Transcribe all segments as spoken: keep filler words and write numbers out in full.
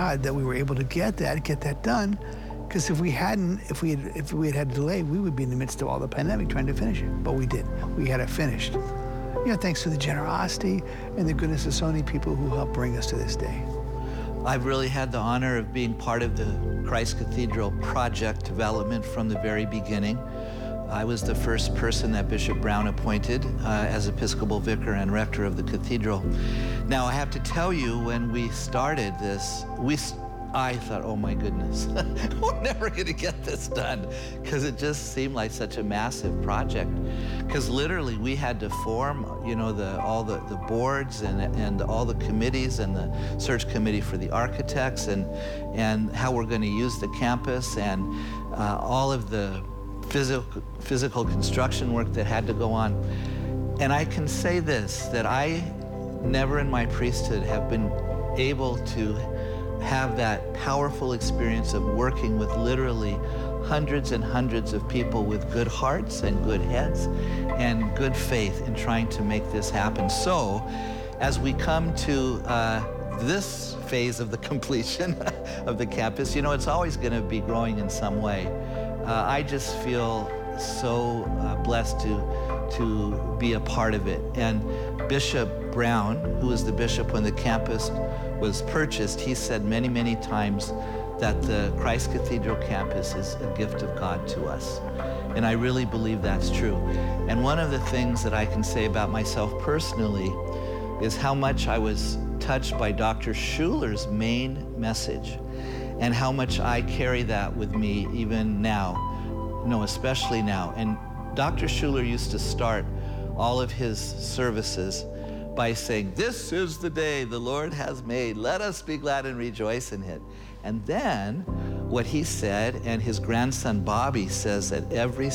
God that we were able to get that, get that done. Because if we hadn't, if we had, if we had had delay, we would be in the midst of all the pandemic trying to finish it. But we did. We had it finished. You know, thanks to the generosity and the goodness of so many people who helped bring us to this day. I've really had the honor of being part of the Christ Cathedral project development from the very beginning. I was the first person that Bishop Brown appointed uh, as Episcopal Vicar and Rector of the Cathedral. Now, I have to tell you, when we started this, we, I thought, oh my goodness, we're never gonna get this done, because it just seemed like such a massive project. Because literally we had to form, you know, the, all the, the boards and, and all the committees and the search committee for the architects and, and how we're gonna use the campus and uh, all of the physical, physical construction work that had to go on. And I can say this, that I never in my priesthood have been able to have that powerful experience of working with literally hundreds and hundreds of people with good hearts and good heads and good faith in trying to make this happen. So, as we come to uh, this phase of the completion of the campus, you know, it's always going to be growing in some way. Uh, I just feel so uh, blessed to, to be a part of it. And Bishop Brown, who was the bishop when the campus was purchased, he said many, many times that the Christ Cathedral campus is a gift of God to us. And I really believe that's true. And one of the things that I can say about myself personally is how much I was touched by Doctor Schuler's main message, and how much I carry that with me even now, no, especially now. And Doctor Schuler used to start all of his services by saying, "This is the day the Lord has made. Let us be glad and rejoice in it." And then what he said, and his grandson Bobby says at every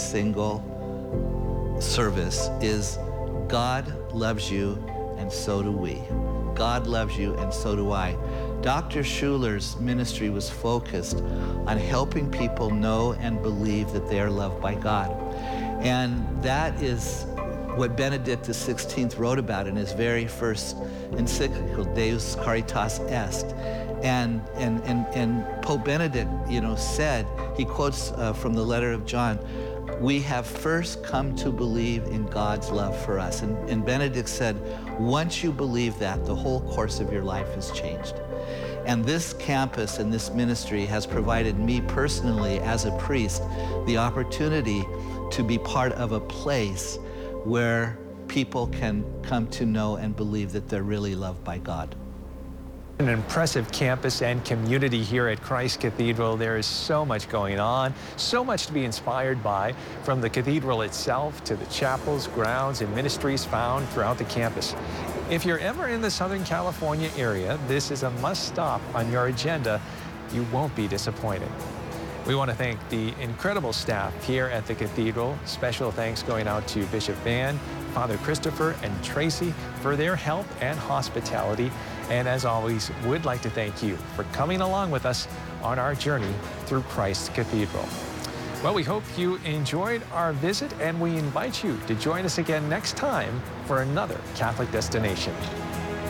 single service, is, "God loves you and so do we. God loves you and so do I." Doctor Schuler's ministry was focused on helping people know and believe that they are loved by God. And that is what Benedict the sixteenth wrote about in his very first encyclical, Deus Caritas Est. And, and, and, and Pope Benedict, you know, said, he quotes uh, from the letter of John, "We have first come to believe in God's love for us." And, and Benedict said, once you believe that, the whole course of your life has changed. And this campus and this ministry has provided me personally, as a priest, the opportunity to be part of a place where people can come to know and believe that they're really loved by God. An impressive campus and community here at Christ Cathedral. There is so much going on, so much to be inspired by, from the cathedral itself to the chapels, grounds, and ministries found throughout the campus. If you're ever in the Southern California area, this is a must-stop on your agenda. You won't be disappointed. We want to thank the incredible staff here at the Cathedral. Special thanks going out to Bishop Van, Father Christopher, and Tracy for their help and hospitality. And as always, would like to thank you for coming along with us on our journey through Christ Cathedral. Well, we hope you enjoyed our visit, and we invite you to join us again next time for another Catholic Destination.